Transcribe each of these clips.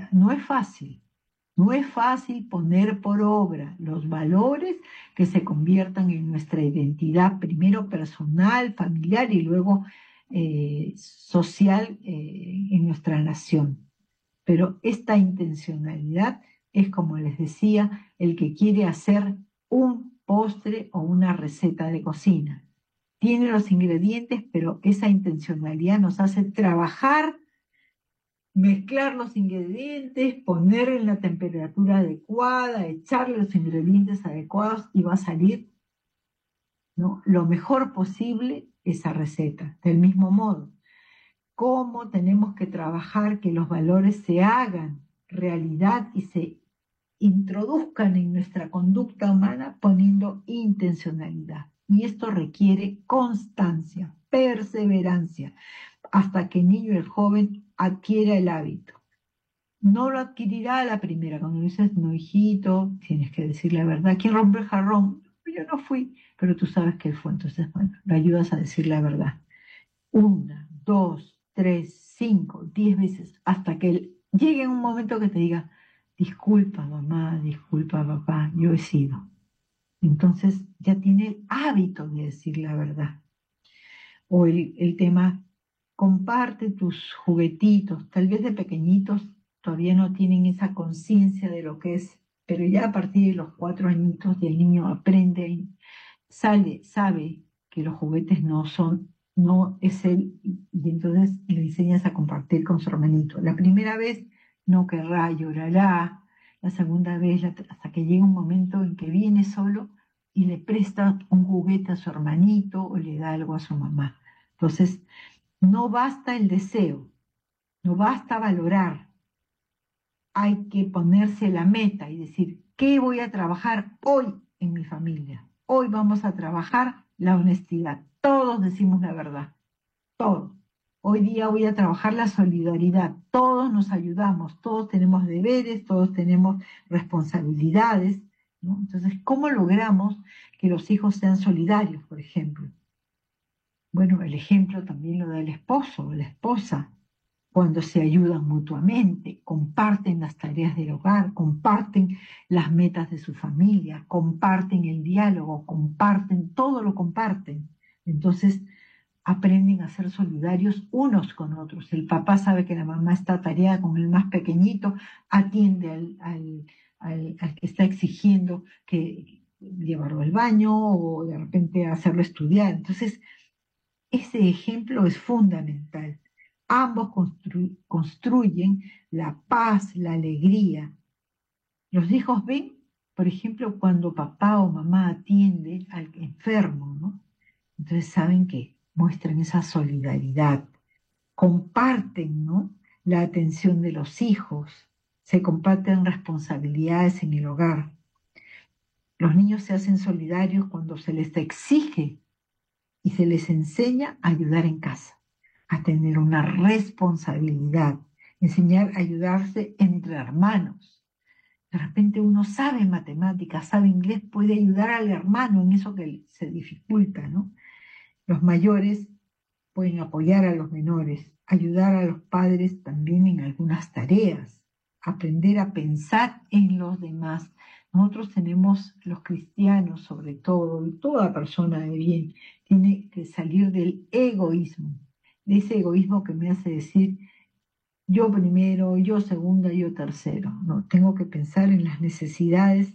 no es fácil. No es fácil poner por obra los valores que se conviertan en nuestra identidad, primero personal, familiar y luego social en nuestra nación. Pero esta intencionalidad es, como les decía, el que quiere hacer un postre o una receta de cocina. Tiene los ingredientes, pero esa intencionalidad nos hace trabajar, mezclar los ingredientes, poner en la temperatura adecuada, echarle los ingredientes adecuados y va a salir, ¿no?, lo mejor posible esa receta. Del mismo modo, cómo tenemos que trabajar que los valores se hagan realidad y se introduzcan en nuestra conducta humana poniendo intencionalidad. Y esto requiere constancia, perseverancia, hasta que el niño y el joven adquiera el hábito. No lo adquirirá a la primera. Cuando dices, no, hijito, tienes que decir la verdad. ¿Quién rompe el jarrón? Yo no fui, pero tú sabes que él fue. Entonces, bueno, lo ayudas a decir la verdad. 1, 2, 3, 5, 10 veces, hasta que él llegue en un momento que te diga, disculpa mamá, disculpa papá, yo he sido. Entonces ya tiene el hábito de decir la verdad. O el tema, comparte tus juguetitos, tal vez de pequeñitos todavía no tienen esa conciencia de lo que es, pero ya a partir de los 4 añitos el niño aprende, sabe que los juguetes no es él, y entonces le enseñas a compartir con su hermanito. La primera vez no querrá, llorará, la segunda vez, hasta que llega un momento en que viene solo y le presta un juguete a su hermanito o le da algo a su mamá. Entonces, no basta el deseo, no basta valorar, hay que ponerse la meta y decir, ¿qué voy a trabajar hoy en mi familia? Hoy vamos a trabajar la honestidad. Todos decimos la verdad, todos. Hoy día voy a trabajar la solidaridad. Todos nos ayudamos, todos tenemos deberes, todos tenemos responsabilidades, ¿no? Entonces, ¿cómo logramos que los hijos sean solidarios, por ejemplo? Bueno, el ejemplo también lo da el esposo o la esposa, cuando se ayudan mutuamente, comparten las tareas del hogar, comparten las metas de su familia, comparten el diálogo, comparten, todo lo comparten. Entonces aprenden a ser solidarios unos con otros. El papá sabe que la mamá está atareada con el más pequeñito, atiende al que está exigiendo que llevarlo al baño o de repente hacerlo estudiar. Entonces, ese ejemplo es fundamental. Ambos construyen la paz, la alegría. Los hijos ven, por ejemplo, cuando papá o mamá atiende al enfermo, ¿no? Entonces saben que muestran esa solidaridad, comparten, ¿no?, la atención de los hijos, se comparten responsabilidades en el hogar. Los niños se hacen solidarios cuando se les exige y se les enseña a ayudar en casa, a tener una responsabilidad, enseñar a ayudarse entre hermanos. De repente uno sabe matemáticas, sabe inglés, puede ayudar al hermano en eso que se dificulta, ¿no? Los mayores pueden apoyar a los menores, ayudar a los padres también en algunas tareas, aprender a pensar en los demás. Nosotros tenemos, los cristianos sobre todo, y toda persona de bien, tiene que salir del egoísmo, de ese egoísmo que me hace decir yo primero, yo segunda, yo tercero. No, tengo que pensar en las necesidades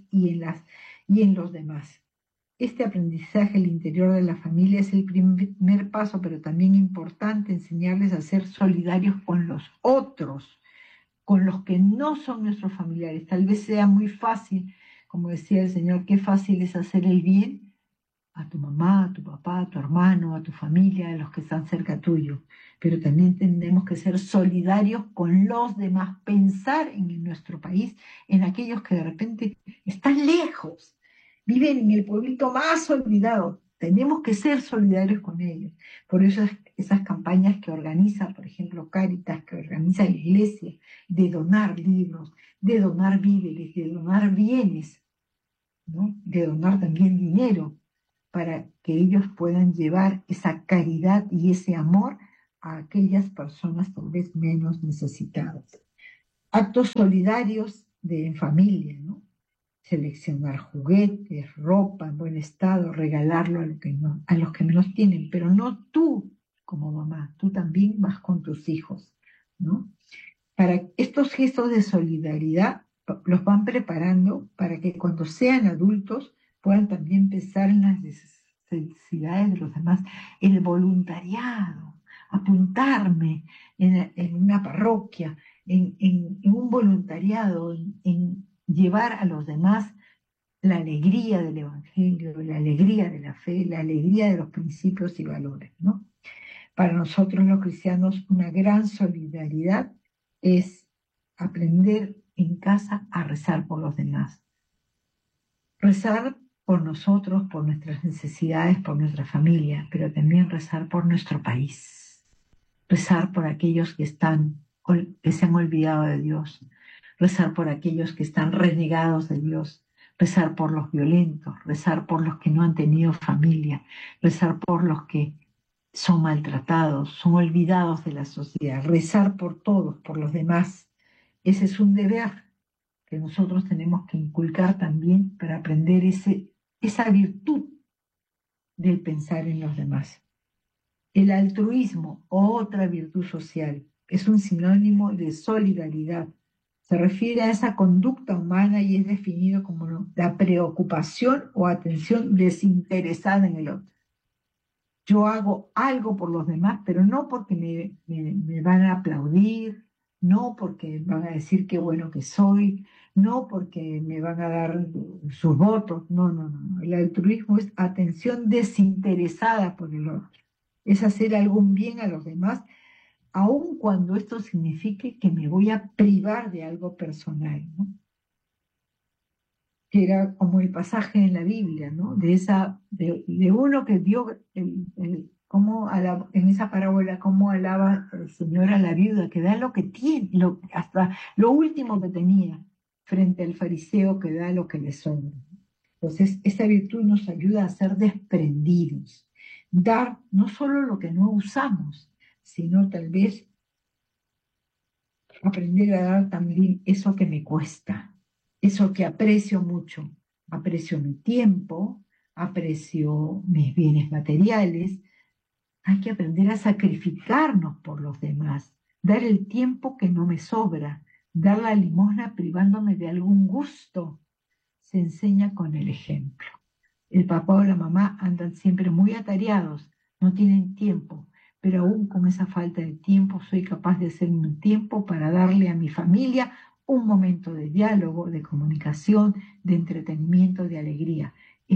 y en los demás. Este aprendizaje al interior de la familia es el primer paso, pero también importante enseñarles a ser solidarios con los otros, con los que no son nuestros familiares. Tal vez sea muy fácil, como decía el Señor, qué fácil es hacer el bien a tu mamá, a tu papá, a tu hermano, a tu familia, a los que están cerca tuyo. Pero también tenemos que ser solidarios con los demás, pensar en nuestro país, en aquellos que de repente están lejos, viven en el pueblito más olvidado. Tenemos que ser solidarios con ellos. Por eso esas campañas que organiza, por ejemplo, Cáritas, que organiza la iglesia, de donar libros, de donar víveres, de donar bienes, ¿no?, de donar también dinero, para que ellos puedan llevar esa caridad y ese amor a aquellas personas tal vez menos necesitadas. actos solidarios en familia, ¿no? Seleccionar juguetes, ropa en buen estado, regalarlo a los que menos tienen, pero no tú como mamá, tú también vas con tus hijos, ¿no? Para estos gestos de solidaridad los van preparando para que cuando sean adultos puedan también pensar en las necesidades de los demás, el voluntariado, apuntarme en una parroquia, en un voluntariado, en llevar a los demás la alegría del Evangelio, la alegría de la fe, la alegría de los principios y valores, ¿no? Para nosotros los cristianos, una gran solidaridad es aprender en casa a rezar por los demás. Rezar por nosotros, por nuestras necesidades, por nuestra familia, pero también rezar por nuestro país. Rezar por aquellos que se han olvidado de Dios. Rezar por aquellos que están renegados de Dios. Rezar por los violentos. Rezar por los que no han tenido familia. Rezar por los que son maltratados, son olvidados de la sociedad. Rezar por todos, por los demás. Ese es un deber que nosotros tenemos que inculcar también para aprender esa virtud del pensar en los demás. El altruismo, otra virtud social, es un sinónimo de solidaridad. Se refiere a esa conducta humana y es definido como la preocupación o atención desinteresada en el otro. Yo hago algo por los demás, pero no porque me van a aplaudir, no porque van a decir qué bueno que soy, no porque me van a dar sus votos. No, no, no. El altruismo es atención desinteresada por el otro. Es hacer algún bien a los demás, aun cuando esto signifique que me voy a privar de algo personal, ¿no? Que era como el pasaje en la Biblia, ¿no? De uno que vio en esa parábola, cómo alaba el Señor a la viuda, que da lo que tiene, hasta lo último que tenía, frente al fariseo que da lo que le sobra. Entonces, esta virtud nos ayuda a ser desprendidos, dar no solo lo que no usamos, sino tal vez aprender a dar también eso que me cuesta, eso que aprecio mucho. Aprecio mi tiempo, aprecio mis bienes materiales. Hay que aprender a sacrificarnos por los demás, dar el tiempo que no me sobra, dar la limosna privándome de algún gusto. Se enseña con el ejemplo. El papá o la mamá andan siempre muy atareados, no tienen tiempo, pero aún con esa falta de tiempo soy capaz de hacerme un tiempo para darle a mi familia un momento de diálogo, de comunicación, de entretenimiento, de alegría.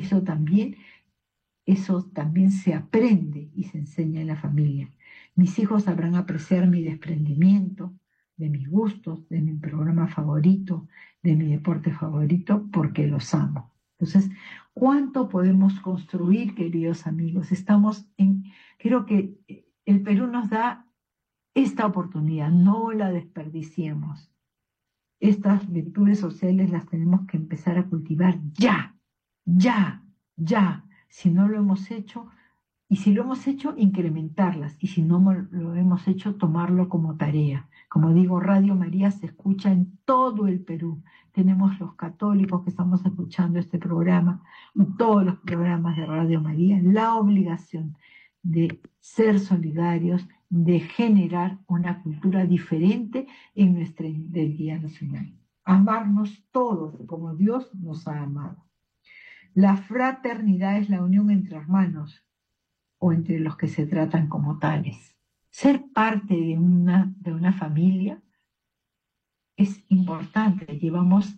Eso también se aprende y se enseña en la familia. Mis hijos sabrán apreciar mi desprendimiento, de mis gustos, de mi programa favorito, de mi deporte favorito, porque los amo. Entonces, ¿cuánto podemos construir, queridos amigos? Creo que el Perú nos da esta oportunidad, no la desperdiciemos. Estas virtudes sociales las tenemos que empezar a cultivar ya, ya, ya. Si no lo hemos hecho, y si lo hemos hecho, incrementarlas. Y si no lo hemos hecho, tomarlo como tarea. Como digo, Radio María se escucha en todo el Perú. Tenemos los católicos que estamos escuchando este programa, todos los programas de Radio María, la obligación de ser solidarios, de generar una cultura diferente en nuestra identidad nacional. Amarnos todos como Dios nos ha amado. La fraternidad es la unión entre hermanos o entre los que se tratan como tales. Ser parte de una familia es importante. Llevamos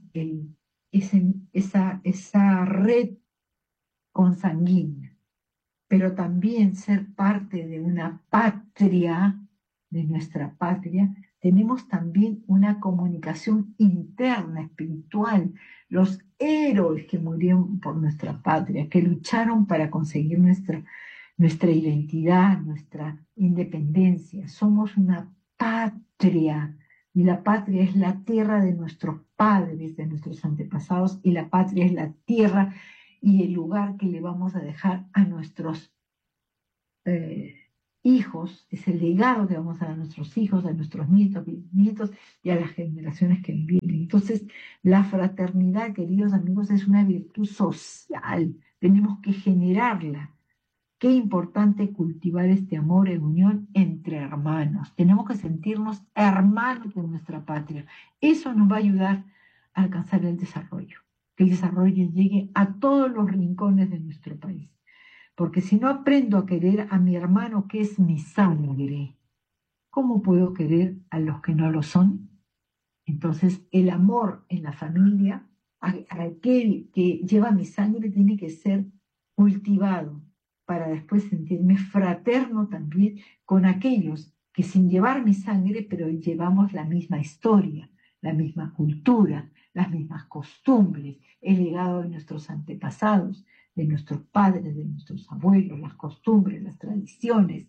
esa red consanguínea, pero también ser parte de una patria, de nuestra patria, tenemos también una comunicación interna, espiritual. Los héroes que murieron por nuestra patria, que lucharon para conseguir nuestra identidad, nuestra independencia. Somos una patria y la patria es la tierra de nuestros padres, de nuestros antepasados, y la patria es la tierra y el lugar que le vamos a dejar a nuestros hijos, es el legado que vamos a dar a nuestros hijos, a nuestros nietos, bisnietos y a las generaciones que vienen. Entonces, la fraternidad, queridos amigos, es una virtud social. Tenemos que generarla. Qué importante cultivar este amor en unión entre hermanos. Tenemos que sentirnos hermanos de nuestra patria. Eso nos va a ayudar a alcanzar el desarrollo. Que el desarrollo llegue a todos los rincones de nuestro país. Porque si no aprendo a querer a mi hermano que es mi sangre, ¿cómo puedo querer a los que no lo son? Entonces, el amor en la familia, aquel que lleva mi sangre, tiene que ser cultivado para después sentirme fraterno también con aquellos que sin llevar mi sangre, pero llevamos la misma historia, la misma cultura, las mismas costumbres, el legado de nuestros antepasados, de nuestros padres, de nuestros abuelos, las costumbres, las tradiciones,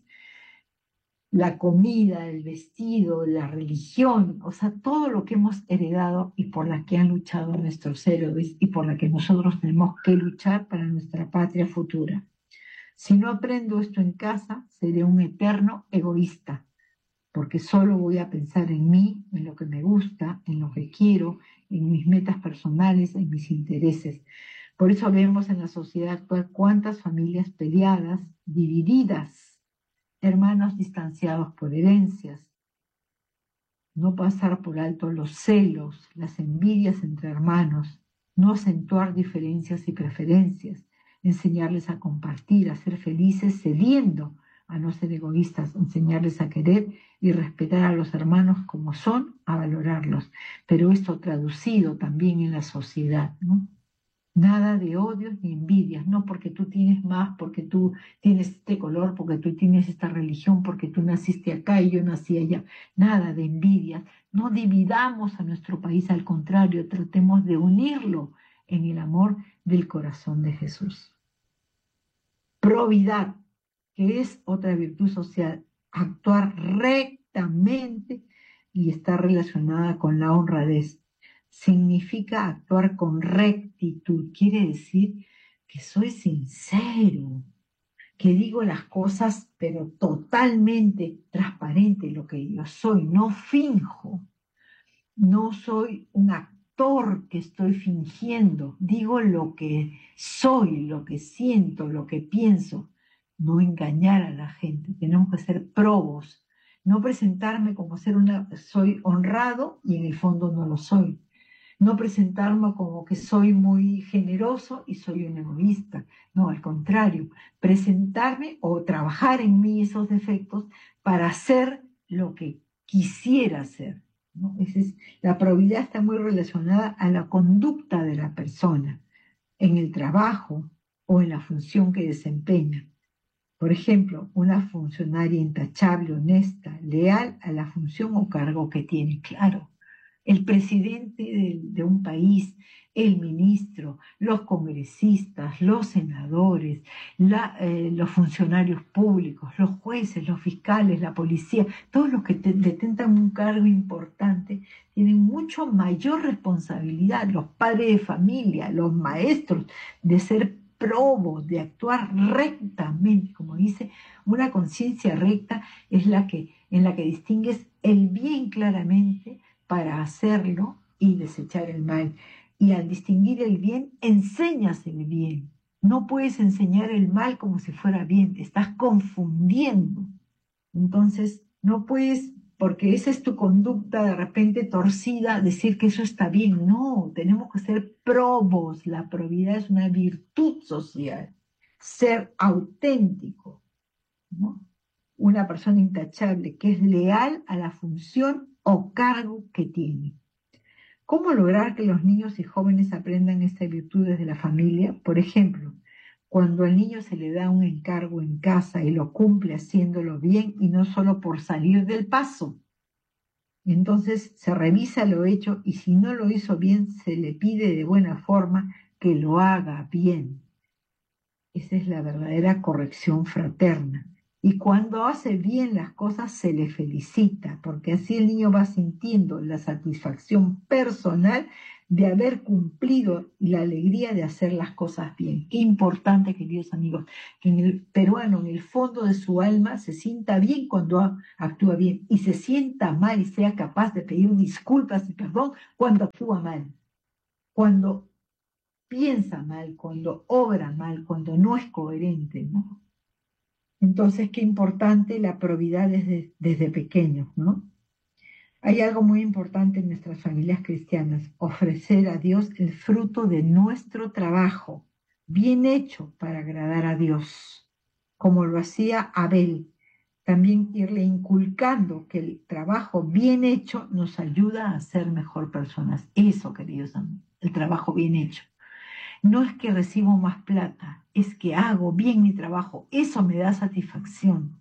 la comida, el vestido, la religión, o sea, todo lo que hemos heredado y por la que han luchado nuestros héroes y por la que nosotros tenemos que luchar para nuestra patria futura. Si no aprendo esto en casa, seré un eterno egoísta, porque solo voy a pensar en mí, en lo que me gusta, en lo que quiero, en mis metas personales, en mis intereses. Por eso vemos en la sociedad actual cuántas familias peleadas, divididas, hermanos distanciados por herencias, no pasar por alto los celos, las envidias entre hermanos, no acentuar diferencias y preferencias, enseñarles a compartir, a ser felices, cediendo a no ser egoístas, enseñarles a querer y respetar a los hermanos como son, a valorarlos. Pero esto traducido también en la sociedad, ¿no? Nada de odios ni envidias, no porque tú tienes más, porque tú tienes este color, porque tú tienes esta religión, porque tú naciste acá y yo nací allá. Nada de envidias. No dividamos a nuestro país, al contrario, tratemos de unirlo en el amor del corazón de Jesús. Probidad, que es otra virtud social, actuar rectamente y está relacionada con la honradez. Significa actuar con rectitud, quiere decir que soy sincero, que digo las cosas pero totalmente transparente lo que yo soy, no finjo, no soy un actor que estoy fingiendo, digo lo que soy, lo que siento, lo que pienso, no engañar a la gente, tenemos que ser probos, no presentarme como soy honrado y en el fondo no lo soy. No presentarme como que soy muy generoso y soy un egoísta. No, al contrario, presentarme o trabajar en mí esos defectos para hacer lo que quisiera hacer, ¿no? La probidad está muy relacionada a la conducta de la persona en el trabajo o en la función que desempeña. Por ejemplo, una funcionaria intachable, honesta, leal a la función o cargo que tiene, claro. El presidente de un país, el ministro, los congresistas, los senadores, los funcionarios públicos, los jueces, los fiscales, la policía, todos los que detentan un cargo importante tienen mucho mayor responsabilidad, los padres de familia, los maestros, de ser probos, de actuar rectamente, como dice, una conciencia recta es en la que distingues el bien claramente para hacerlo y desechar el mal. Y al distinguir el bien, enseñas el bien. No puedes enseñar el mal como si fuera bien, te estás confundiendo. Entonces, no puedes, porque esa es tu conducta de repente torcida, decir que eso está bien. No, tenemos que ser probos. La probidad es una virtud social. Ser auténtico, ¿no? Una persona intachable que es leal a la función o cargo que tiene. ¿Cómo lograr que los niños y jóvenes aprendan estas virtudes de la familia? Por ejemplo, cuando al niño se le da un encargo en casa y lo cumple haciéndolo bien y no solo por salir del paso. Entonces se revisa lo hecho y si no lo hizo bien, se le pide de buena forma que lo haga bien. Esa es la verdadera corrección fraterna. Y cuando hace bien las cosas se le felicita, porque así el niño va sintiendo la satisfacción personal de haber cumplido y la alegría de hacer las cosas bien. Qué importante, queridos amigos, que en el peruano, en el fondo de su alma, se sienta bien cuando actúa bien y se sienta mal y sea capaz de pedir disculpas y perdón cuando actúa mal, cuando piensa mal, cuando obra mal, cuando no es coherente, ¿no? Entonces, qué importante la probidad desde pequeños, ¿no? Hay algo muy importante en nuestras familias cristianas: ofrecer a Dios el fruto de nuestro trabajo, bien hecho para agradar a Dios, como lo hacía Abel. También irle inculcando que el trabajo bien hecho nos ayuda a ser mejor personas. Eso, queridos amigos, el trabajo bien hecho. No es que recibo más plata, es que hago bien mi trabajo. Eso me da satisfacción.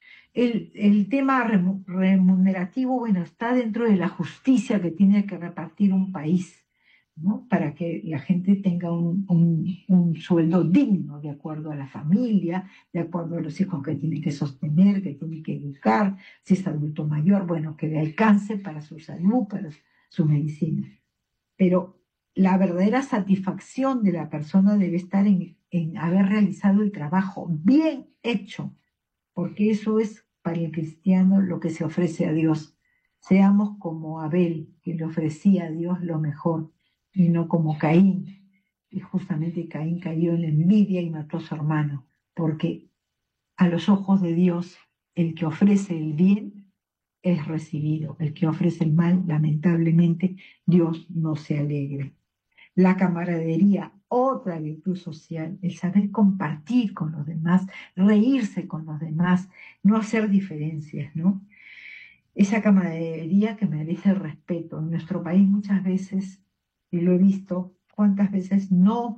El tema remunerativo, bueno, está dentro de la justicia que tiene que repartir un país, ¿no? Para que la gente tenga un sueldo digno, de acuerdo a la familia, de acuerdo a los hijos que tiene que sostener, que tiene que educar, si es adulto mayor, bueno, que le alcance para su salud, para su medicina. Pero la verdadera satisfacción de la persona debe estar en haber realizado el trabajo bien hecho, porque eso es para el cristiano lo que se ofrece a Dios. Seamos como Abel, que le ofrecía a Dios lo mejor, y no como Caín. Y justamente Caín cayó en la envidia y mató a su hermano, porque a los ojos de Dios, el que ofrece el bien es recibido. El que ofrece el mal, lamentablemente, Dios no se alegra. La camaradería, otra virtud social, el saber compartir con los demás, reírse con los demás, no hacer diferencias, ¿no? Esa camaradería que merece el respeto. En nuestro país muchas veces, y lo he visto, cuántas veces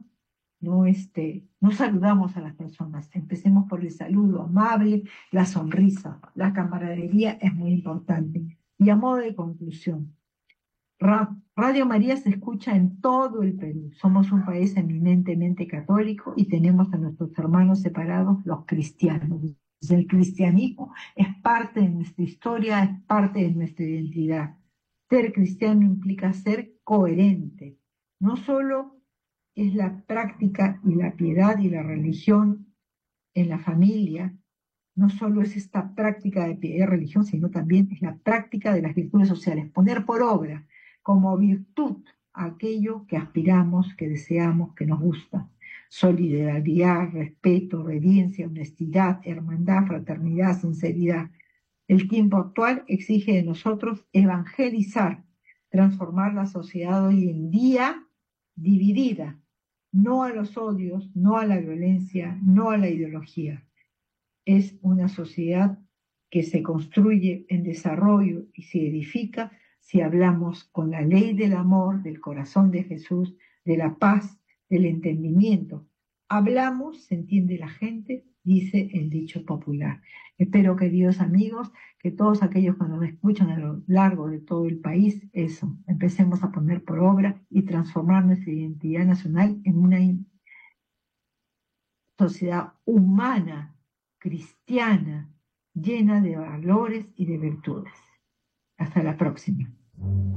no saludamos a las personas. Empecemos por el saludo amable, la sonrisa. La camaradería es muy importante. Y a modo de conclusión, Radio María se escucha en todo el Perú. Somos un país eminentemente católico y tenemos a nuestros hermanos separados, los cristianos. El cristianismo es parte de nuestra historia, es parte de nuestra identidad. Ser cristiano implica ser coherente. No solo es la práctica y la piedad y la religión en la familia, no solo es esta práctica de piedad y religión, sino también es la práctica de las virtudes sociales. Poner por obra como virtud aquello que aspiramos, que deseamos, que nos gusta. Solidaridad, respeto, obediencia, honestidad, hermandad, fraternidad, sinceridad. El tiempo actual exige de nosotros evangelizar, transformar la sociedad hoy en día dividida, no a los odios, no a la violencia, no a la ideología. Es una sociedad que se construye en desarrollo y se edifica si hablamos con la ley del amor, del corazón de Jesús, de la paz, del entendimiento. Hablamos, se entiende la gente, dice el dicho popular. Espero, queridos amigos, que todos aquellos que nos escuchan a lo largo de todo el país, eso, empecemos a poner por obra y transformar nuestra identidad nacional en una sociedad humana, cristiana, llena de valores y de virtudes. Hasta la próxima.